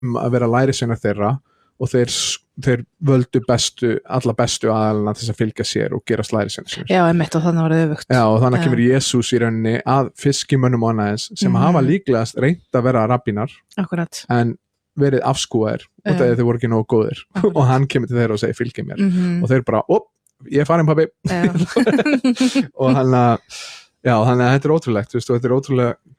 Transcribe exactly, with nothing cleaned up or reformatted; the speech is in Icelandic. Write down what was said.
að vera lærisveinar þeirra og þeir, þeir völdu bestu, alla bestu aðalina til þess að fylgja sér og gera lærisveinar sér. Já, einmitt og þannig var það öfugt. Já, og þannig Já. kemur Jesús í rauninni að fiskimönnum og annað sem Mhm. hafa líklegast reynt að vera rabbínar Akkurat. en verið afskúaðir og Já. þegar þeir voru ekki nógu góðir Akkurat. og hann kemur til þeirra og segir fylgja mér Mhm. og þeir bara, op, ég er farin pabbi Já. og hann að já, þannig að þetta er ótrúlegt, þú veist, og þetta er ótrúlega